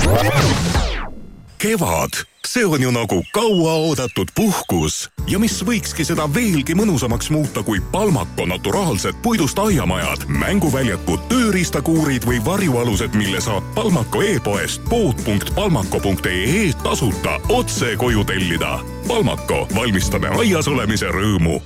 Kevad, see on ju nagu kauaoodatud puhkus ja mis võikski seda veelgi mõnusamaks muuta kui Palmako naturaalsed puidust aiamajad, mänguväljakud, tööriistakuurid või varjualused, mille saab Palmako e-poest pood.palmako.ee tasuta otse koju tellida. Palmako, valmistame aias olemise rõõmu.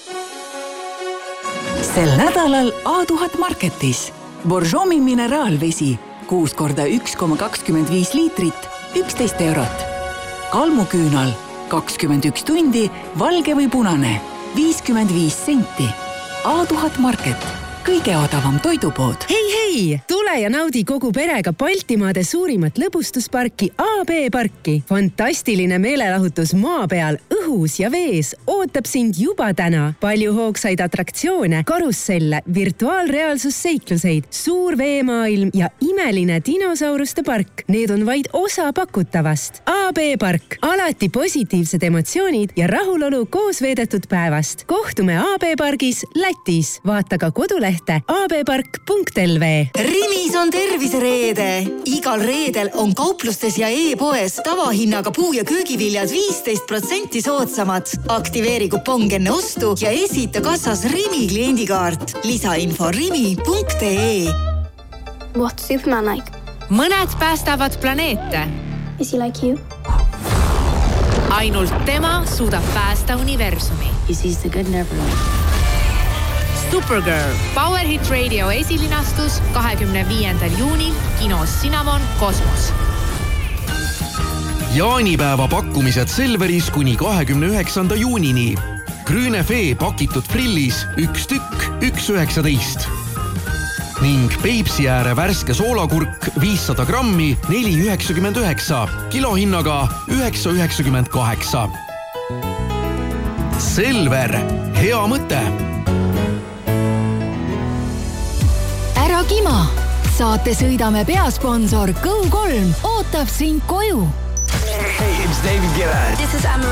Sel nädalal A1000 Marketis Borjomi mineraalvesi 6 korda 1,25 liitrit 11 eurot. Kalmuküünal 21 tundi, valge või punane 55 senti. A1000 Market, kõige odavam toidupood. Hei, tule ja naudi kogu perega Baltimaade suurimat lõbustusparki AB Parki. Fantastiline meelelahutus maa peal, õhus ja vees ootab sind juba täna. Palju hoogsaid atraktsioone, karusselle, virtuaalreaalsusseikluseid, suur veemaailm ja imeline dinosauruste park. Need on vaid osa pakutavast. AB Park, alati positiivsed emotsioonid ja rahulolu koos veedetud päevast. Kohtume AB Pargis Lätis. Vaata ka kodulehte abpark.lv. Rimis on tervisereede. Igal reedel on kauplustes ja e-poes tavahinnaga puu- ja köögiviljad 15% soodsamad. Aktiveeri kupong enne ostu ja esita kassas Rimi kliendikaart. Lisainfo rimi.ee. What's Superman like? Mõned päästavad planeete. Is he like you? Ainult tema suudab päästa universumi. He sees the good in everyone. Supergirl, Power Hit Radio esilinastus 25. juunil kinos Cinnamon Kosmos. Jaanipäeva pakkumised Selveris kuni 29. juunini. Grünefee pakitud frillis 1 tükk 1,19. Ning Peipsi ääre värske soolakurk 500 grammi 4,99. Kilohinnaga 9,98. Selver, hea mõte. Ära kima! Saate sõidame peasponsor Go3 ootab sind koju. Hey, it's David Guetta. This is Emma